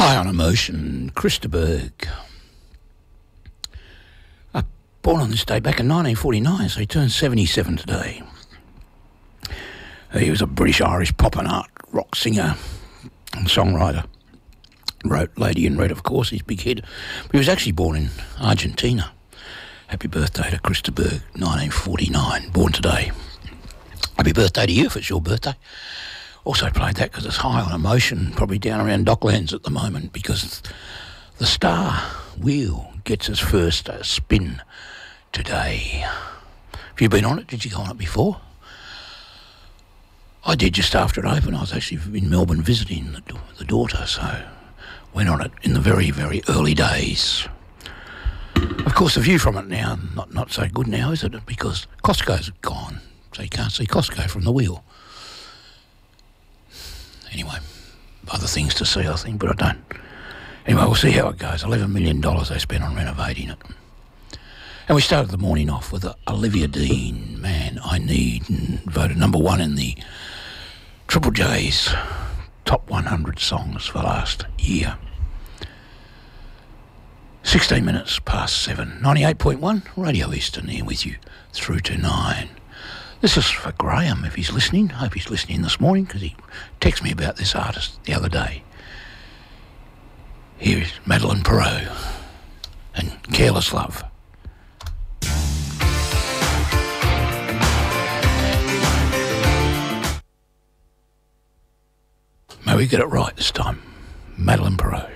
High on Emotion, Chris de Burgh. Born on this day back in 1949, so he turned 77 today. He was a British-Irish pop and art rock singer and songwriter. Wrote Lady in Red, of course, his big hit. But he was actually born in Argentina. Happy birthday to Chris de Burgh, 1949, born today. Happy birthday to you if it's your birthday. Also played that because it's High on Emotion, probably down around Docklands at the moment, because the Star Wheel gets its first spin today. Have you been on it? Did you go on it before? I did just after it opened. I was actually in Melbourne visiting the daughter, so went on it in the very, very early days. Of course, the view from it now, not so good now, is it? Because Costco's gone, so you can't see Costco from the wheel. Anyway, other things to see, I think, but I don't. Anyway, we'll see how it goes. $11 million they spent on renovating it. And we started the morning off with Olivia Dean, Man I Need, and voted number one in the Triple J's top 100 songs for last year. 16 minutes past 7. 98.1, Radio Eastern here with you through to 9. This is for Graham, if he's listening. I hope he's listening this morning, because he texted me about this artist the other day. Here is Madeleine Perreault and Careless Love. May we get it right this time. Madeleine Perreault.